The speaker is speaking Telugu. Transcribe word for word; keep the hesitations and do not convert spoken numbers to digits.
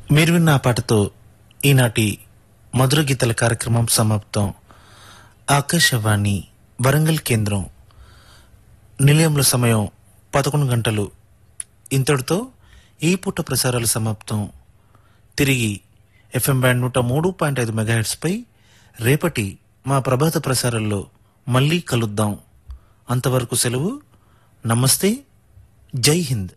మీరు విన్న ఆ పాటతో ఈనాటి మధుర గీతల కార్యక్రమం సమాప్తం. ఆకాశవాణి వరంగల్ కేంద్రం నిలయంలో సమయం పదకొండు గంటలు. ఇంతటితో ఈ పూట ప్రసారాలు సమాప్తం. తిరిగి ఎఫ్ఎం బ్యాండ్ నూట మూడు పాయింట్ ఐదు మెగాహెట్స్పై రేపటి మా ప్రభాత ప్రసారాల్లో మళ్ళీ కలుద్దాం. అంతవరకు సెలవు. నమస్తే. జై హింద్.